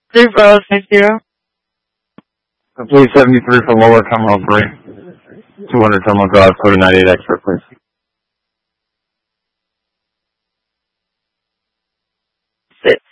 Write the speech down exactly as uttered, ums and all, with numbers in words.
three Bravo six zero. Complete seventy-three for lower Terminal three. two hundred Terminal Drive, code ninety-eight expert, please. Six.